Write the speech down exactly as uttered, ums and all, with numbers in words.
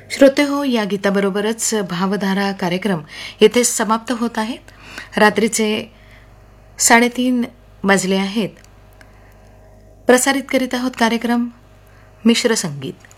श्रोते हो, या गीताबरोबरच भावधारा कार्यक्रम येथे समाप्त होत आहेत. रात्रीचे साडेतीन वाजले आहेत. प्रसारित करीत आहोत कार्यक्रम मिश्र संगीत.